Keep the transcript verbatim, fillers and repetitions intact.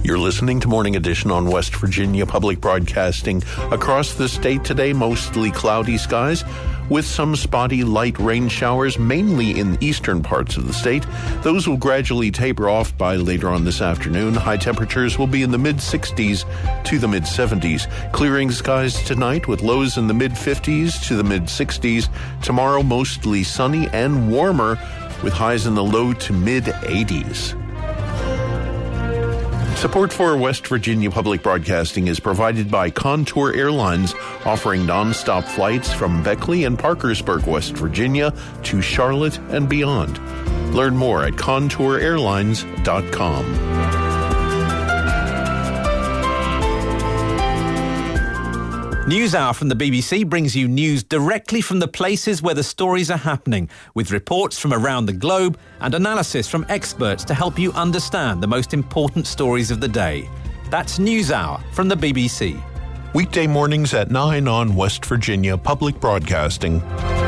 You're listening to Morning Edition on West Virginia Public Broadcasting. Across the state today, mostly cloudy skies with some spotty light rain showers, mainly in the eastern parts of the state. Those will gradually taper off by later on this afternoon. High temperatures will be in the mid-sixties to the mid-seventies. Clearing skies tonight with lows in the mid-fifties to the mid-sixties. Tomorrow, mostly sunny and warmer with highs in the low to mid-eighties. Support for West Virginia Public Broadcasting is provided by Contour Airlines, offering nonstop flights from Beckley and Parkersburg, West Virginia, to Charlotte and beyond. Learn more at contour airlines dot com. NewsHour from the B B C brings you news directly from the places where the stories are happening, with reports from around the globe and analysis from experts to help you understand the most important stories of the day. That's NewsHour from the B B C. Weekday mornings at nine on West Virginia Public Broadcasting.